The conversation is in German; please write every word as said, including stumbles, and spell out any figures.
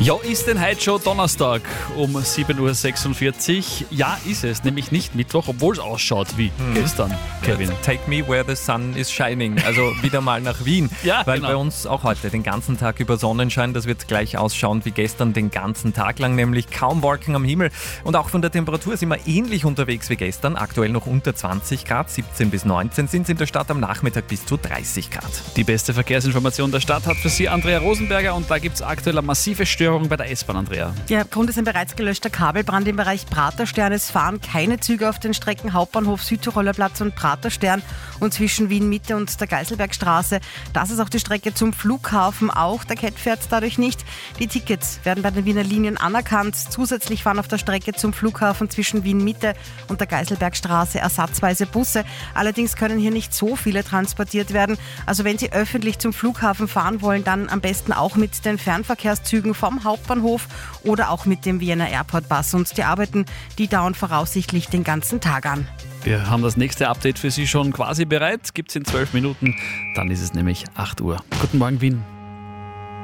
Ja, ist denn heute schon Donnerstag um sieben Uhr sechsundvierzig? Ja, ist es, nämlich nicht Mittwoch, obwohl es ausschaut wie hm. gestern, Kevin. Take me where the sun is shining, also wieder mal nach Wien, ja, weil genau. bei uns auch heute den ganzen Tag über Sonnenschein, das wird gleich ausschauen wie gestern den ganzen Tag lang, nämlich kaum Wolken am Himmel und auch von der Temperatur sind wir ähnlich unterwegs wie gestern, aktuell noch unter zwanzig Grad, siebzehn bis neunzehn sind es in der Stadt, am Nachmittag bis zu dreißig Grad. Die beste Verkehrsinformation der Stadt hat für Sie Andrea Rosenberger und da gibt es aktuell eine massive Störung bei der S-Bahn, Andrea. Ja, Grund ist ein bereits gelöschter Kabelbrand im Bereich Praterstern. Es fahren keine Züge auf den Strecken Hauptbahnhof, Südtiroler Platz und Praterstern und zwischen Wien Mitte und der Geiselbergstraße. Das ist auch die Strecke zum Flughafen. Auch der Cat fährt dadurch nicht. Die Tickets werden bei den Wiener Linien anerkannt. Zusätzlich fahren auf der Strecke zum Flughafen zwischen Wien Mitte und der Geiselbergstraße ersatzweise Busse. Allerdings können hier nicht so viele transportiert werden. Also wenn Sie öffentlich zum Flughafen fahren wollen, dann am besten auch mit den Fernverkehrszügen vom Hauptbahnhof oder auch mit dem Vienna Airport Bus. Und die Arbeiten, die dauern voraussichtlich den ganzen Tag an. Wir haben das nächste Update für Sie schon quasi bereit. Gibt es in zwölf Minuten. Dann ist es nämlich acht Uhr. Guten Morgen, Wien.